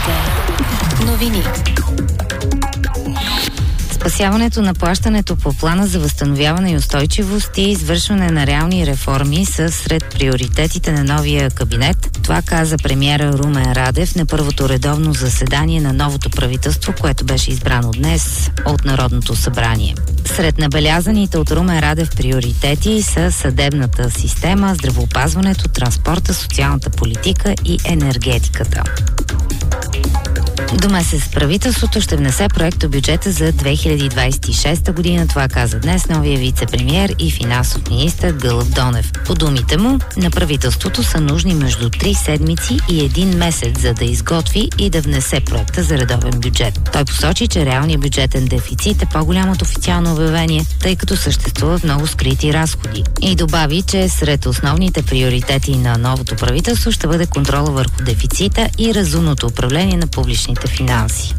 Вероника. Новини. Спасяването на плащането по плана за възстановяване и устойчивост и извършване на реални реформи са сред приоритетите на новия кабинет. Това каза премиера Румен Радев на първото редовно заседание на новото правителство, което беше избрано днес от Народното събрание. Сред набелязаните от Румен Радев приоритети са съдебната система, здравеопазването, транспорта, социалната политика и енергетиката. До месец правителството ще внесе проектобюджета за 2026 година. Това каза днес новия вице-премиер и финансов министър Гълъб Донев. По думите му, на правителството са нужни между 3 седмици и 1 месец, за да изготви и да внесе проекта за редовен бюджет. Той посочи, че реалният бюджетен дефицит е по-голям от официално обявление, тъй като съществуват много скрити разходи. И добави, че сред основните приоритети на новото правителство ще бъде контрола върху дефицита и разумното управление на публичните финанси.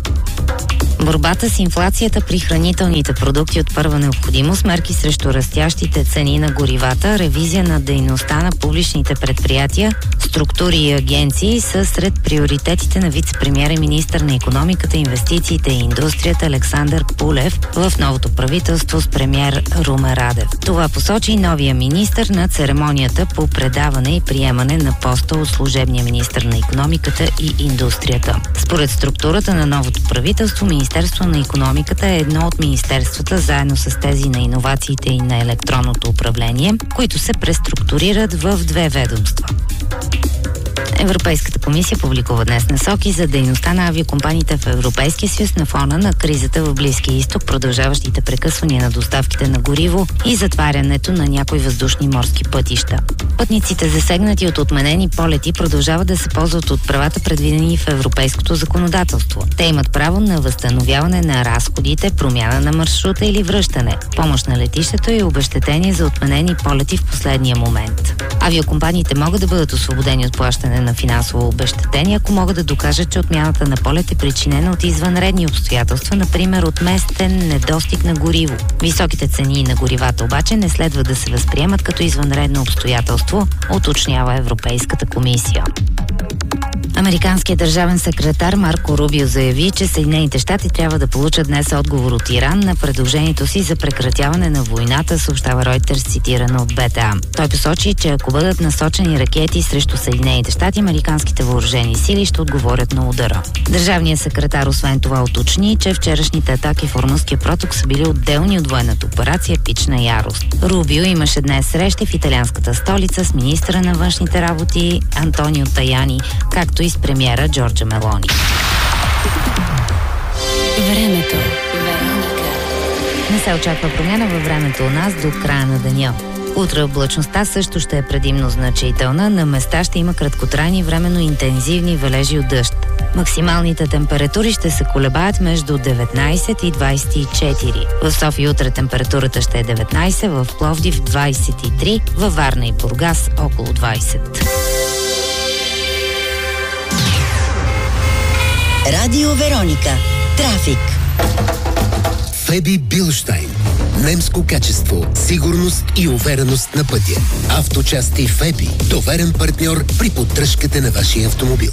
Борбата с инфлацията при хранителните продукти от първа необходимост, мерки срещу растящите цени на горивата, ревизия на дейността на публичните предприятия, структури и агенции са сред приоритетите на вице-премиер и министър на икономиката, инвестициите и индустрията Александър Пулев в новото правителство с премиер Румен Радев. Това посочи новия министър на церемонията по предаване и приемане на поста от служебния министър на икономиката и индустрията. Според структурата на новото правителство, Министерство на икономиката е едно от министерствата, заедно с тези на иновациите и на електронното управление, които се преструктурират в 2 ведомства. Европейската комисия публикува днес насоки за дейността на авиокомпаниите в Европейския съюз на фона на кризата в Близкия изток, продължаващите прекъсвания на доставките на гориво и затварянето на някои въздушни морски пътища. Пътниците, засегнати от отменени полети, продължават да се ползват от правата, предвидени в европейското законодателство. Те имат право на възстановяване на разходите, промяна на маршрута или връщане, помощ на летището и обезщетение за отменени полети в последния момент. Авиокомпаниите могат да бъдат освободени от плащане на финансово обезщетение, ако могат да докажат, че отмяната на полет е причинена от извънредни обстоятелства, например от местен недостиг на гориво. Високите цени на горивата обаче не следва да се възприемат като извънредно обстоятелство, уточнява Европейската комисия. Американският държавен секретар Марко Рубио заяви, че Съединените щати трябва да получат днес отговор от Иран на предложението си за прекратяване на войната, съобщава Reuters, цитирано от БТА. Той посочи, че ако бъдат насочени ракети срещу Съединените щати, американските въоръжени сили ще отговорят на удара. Държавният секретар освен това уточни, че вчерашните атаки в Ормузския проток са били отделни от военната операция Пична ярост. Рубио имаше днес срещи в италианската столица с министъра на външните работи Антонио Таяни, както и с премиера Джорджа Мелони. Времето. Вероника. Не се очаква промяна във времето у нас до края на деня. Утре облачността също ще е предимно значителна. На места ще има краткотрайни временно интензивни валежи от дъжд. Максималните температури ще се колебаят между 19 и 24. В София утре температурата ще е 19, в Пловдив 23, във Варна и Бургас около 20. Радио Вероника. Трафик. Феби Билштайн. Немско качество, сигурност и увереност на пътя. Авточасти Феби. Доверен партньор при поддръжката на вашия автомобил.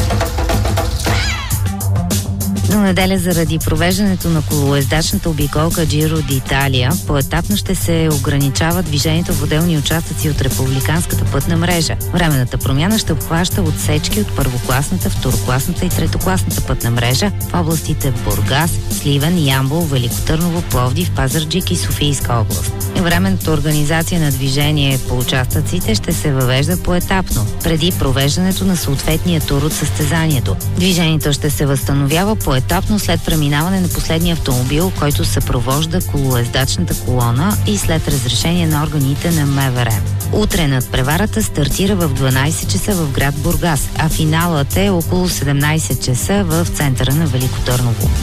До неделя заради провеждането на колоездачната обиколка Джиро d'Italia поетапно ще се ограничава движението в отделни участъци от републиканската пътна мрежа. Временната промяна ще обхваща отсечки от първокласната, второкласната и третокласната пътна мрежа в областите Бургас, Сливен, Ямбол, Велико Търново, Пловдив, Пазарджик и Софийска област. Временната организация на движение по участъците ще се въвежда поетапно, преди провеждането на съответния тур от състезанието. Движението ще се възстановява поетапно след преминаване на последния автомобил, който съпровожда колоездачната колона и след разрешение на органите на МВР. Утре надпреварата стартира в 12 часа в град Бургас, а финалът е около 17 часа в центъра на Велико Търново.